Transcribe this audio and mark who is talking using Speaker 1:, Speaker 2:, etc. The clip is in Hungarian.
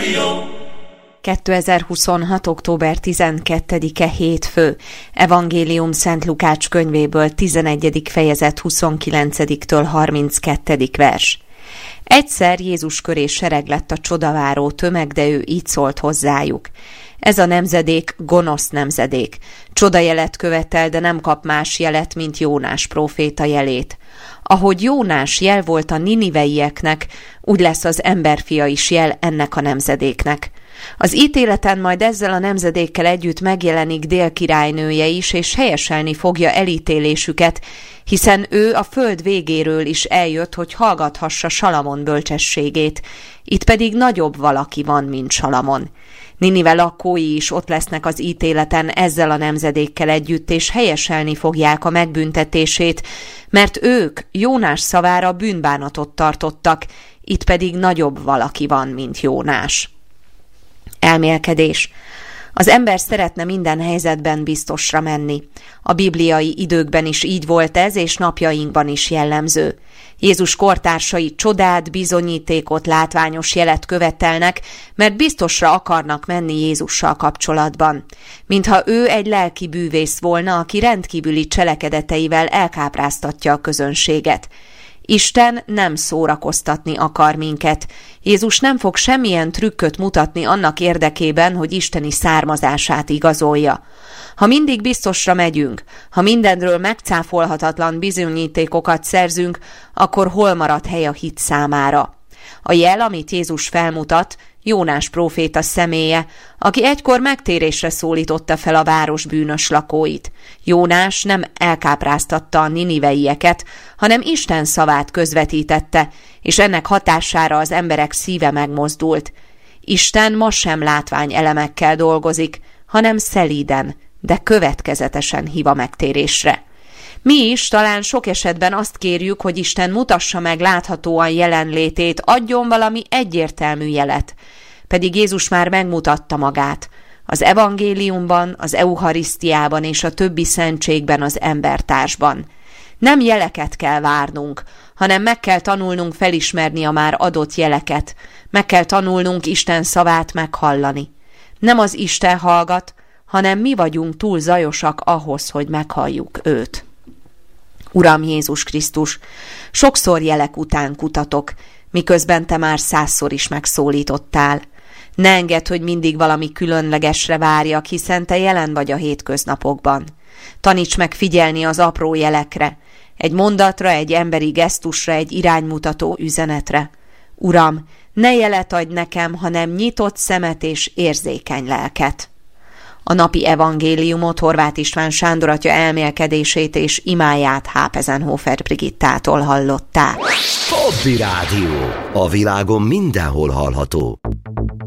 Speaker 1: Klubrádió.
Speaker 2: 2026. október 12-e hétfő. Evangélium Szent Lukács könyvéből 11. fejezet 29-től 32. vers. Egyszer Jézus köré sereg lett a csodaváró tömeg, de ő így szólt hozzájuk. Ez a nemzedék gonosz nemzedék. Csodajelet követel, de nem kap más jelet, mint Jónás próféta jelét. Ahogy Jónás jel volt a niniveieknek, úgy lesz az emberfia is jel ennek a nemzedéknek. Az ítéleten majd ezzel a nemzedékkel együtt megjelenik Dél királynője is, és helyeselni fogja elítélésüket, hiszen ő a föld végéről is eljött, hogy hallgathassa Salamon bölcsességét. Itt pedig nagyobb valaki van, mint Salamon. Ninive lakói is ott lesznek az ítéleten ezzel a nemzedékkel együtt, és helyeselni fogják a megbüntetését, mert ők Jónás szavára bűnbánatot tartottak, itt pedig nagyobb valaki van, mint Jónás. Elmélkedés. Az ember szeretne minden helyzetben biztosra menni. A bibliai időkben is így volt ez, és napjainkban is jellemző. Jézus kortársai csodát, bizonyítékot, látványos jelet követelnek, mert biztosra akarnak menni Jézussal kapcsolatban. Mintha ő egy lelki bűvész volna, aki rendkívüli cselekedeteivel elkápráztatja a közönséget. Isten nem szórakoztatni akar minket. Jézus nem fog semmilyen trükköt mutatni annak érdekében, hogy isteni származását igazolja. Ha mindig biztosra megyünk, ha mindenről megcáfolhatatlan bizonyítékokat szerzünk, akkor hol marad hely a hit számára? A jel, amit Jézus felmutat, Jónás próféta személye, aki egykor megtérésre szólította fel a város bűnös lakóit. Jónás nem elkápráztatta a niniveieket, hanem Isten szavát közvetítette, és ennek hatására az emberek szíve megmozdult. Isten ma sem látványelemekkel dolgozik, hanem szelíden, de következetesen hív a megtérésre. Mi is talán sok esetben azt kérjük, hogy Isten mutassa meg láthatóan jelenlétét, adjon valami egyértelmű jelet. Pedig Jézus már megmutatta magát. Az evangéliumban, az eucharisztiában és a többi szentségben, az embertársban. Nem jeleket kell várnunk, hanem meg kell tanulnunk felismerni a már adott jeleket. Meg kell tanulnunk Isten szavát meghallani. Nem az Isten hallgat, hanem mi vagyunk túl zajosak ahhoz, hogy meghalljuk őt. Uram Jézus Krisztus, sokszor jelek után kutatok, miközben te már 100-szor is megszólítottál. Ne engedd, hogy mindig valami különlegesre várjak, hiszen te jelen vagy a hétköznapokban. Taníts meg figyelni az apró jelekre, egy mondatra, egy emberi gesztusra, egy iránymutató üzenetre. Uram, ne jelet adj nekem, hanem nyitott szemet és érzékeny lelket. A napi evangéliumot Horváth István Sándor atya elmélkedését és imáját Hápezenhofer Brigittától hallották.
Speaker 3: Hobby Rádió. A világon mindenhol hallható.